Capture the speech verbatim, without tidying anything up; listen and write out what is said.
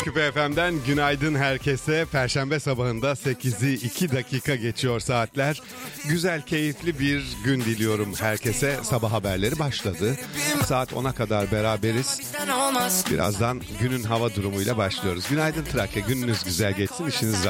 Küpe F M'den günaydın herkese. Perşembe sabahında sekizi iki dakika geçiyor saatler. Güzel, keyifli bir gün diliyorum herkese. Sabah haberleri başladı. Saat ona kadar beraberiz. Birazdan günün hava durumuyla başlıyoruz. Günaydın Trakya, gününüz güzel geçsin, işiniz rahat.